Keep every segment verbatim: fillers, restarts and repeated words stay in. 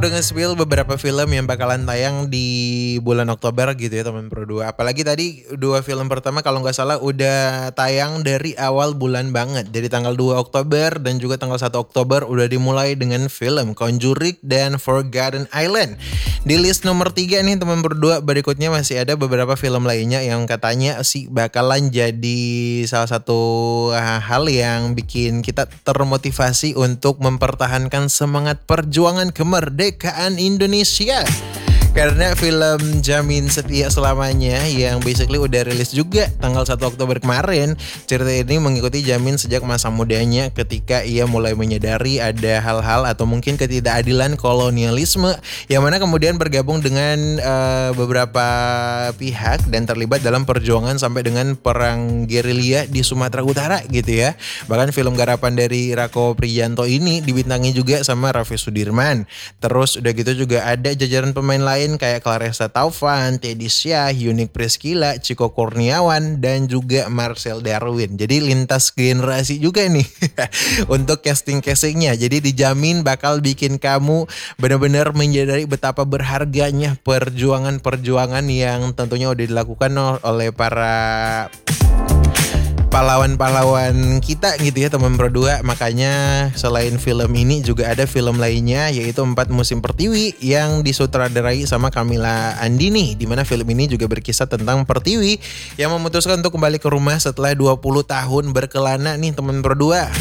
Udah nge-spill beberapa film yang bakalan tayang di bulan Oktober gitu ya teman Pro dua. Apalagi tadi dua film pertama kalau nggak salah udah tayang dari awal bulan banget. Dari tanggal dua Oktober dan juga tanggal satu Oktober udah dimulai dengan film Conjuring dan Forgotten Island. Di list nomor tiga nih teman Pro dua, berikutnya masih ada beberapa film lainnya yang katanya sih bakalan jadi salah satu hal yang bikin kita termotivasi untuk mempertahankan semangat perjuangan kemerdekaan Indonesia. Karena film Jamin Setia Selamanya yang basically udah rilis juga tanggal satu Oktober kemarin. Cerita ini mengikuti Jamin sejak masa mudanya ketika ia mulai menyadari ada hal-hal atau mungkin ketidakadilan kolonialisme yang mana kemudian bergabung dengan uh, beberapa pihak dan terlibat dalam perjuangan sampai dengan perang gerilya di Sumatera Utara gitu ya. Bahkan film garapan dari Rako Priyanto ini dibintangi juga sama Raffi Sudirman. Terus udah gitu juga ada jajaran pemain lain kayak Claressa Taufan, Teddy Syah, Yunik Priscilla, Chico Kurniawan, dan juga Marcel Darwin. Jadi lintas generasi juga nih untuk casting-castingnya. Jadi dijamin bakal bikin kamu benar-benar menyadari betapa berharganya perjuangan-perjuangan yang tentunya udah dilakukan oleh para pahlawan-pahlawan kita gitu ya teman Pro dua. Makanya selain film ini juga ada film lainnya yaitu Empat Musim Pertiwi yang disutradarai sama Kamila Andini, dimana film ini juga berkisah tentang Pertiwi yang memutuskan untuk kembali ke rumah setelah dua puluh tahun berkelana nih teman Pro dua.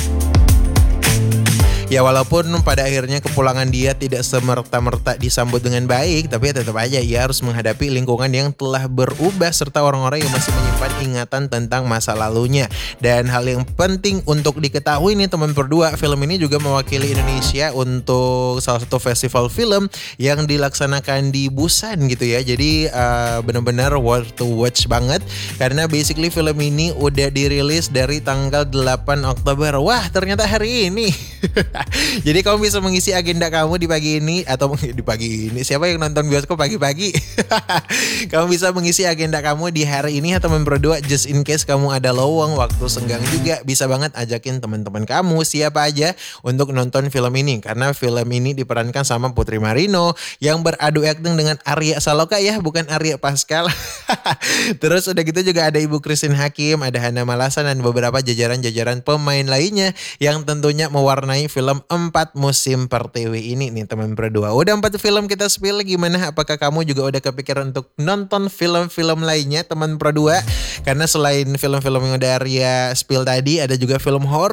Ya walaupun pada akhirnya kepulangan dia tidak semerta-merta disambut dengan baik, tapi ya tetap aja ia harus menghadapi lingkungan yang telah berubah serta orang-orang yang masih menyimpan ingatan tentang masa lalunya. Dan hal yang penting untuk diketahui nih teman Pro dua, film ini juga mewakili Indonesia untuk salah satu festival film yang dilaksanakan di Busan gitu ya. Jadi uh, benar-benar worth to watch banget karena basically film ini udah dirilis dari tanggal delapan Oktober. Wah, ternyata hari ini. Jadi kamu bisa mengisi agenda kamu di pagi ini atau di pagi ini. Siapa yang nonton bioskop pagi-pagi? Kamu bisa mengisi agenda kamu di hari ini ya teman Pro dua. Just in case kamu ada lowong waktu senggang juga, bisa banget ajakin teman-teman kamu siapa aja untuk nonton film ini. Karena film ini diperankan sama Putri Marino yang beradu akting dengan Arya Saloka ya, bukan Arya Pascal. Terus udah gitu juga ada Ibu Christine Hakim, ada Hana Malasan dan beberapa jajaran-jajaran pemain lainnya yang tentunya mewarnai film Empat Musim Pertiwi ini nih teman Pro dua. Udah empat film kita spill, gimana? Apakah kamu juga udah kepikiran untuk nonton film-film lainnya teman Pro dua? Karena selain film-film yang udah Arya spill tadi, ada juga film horor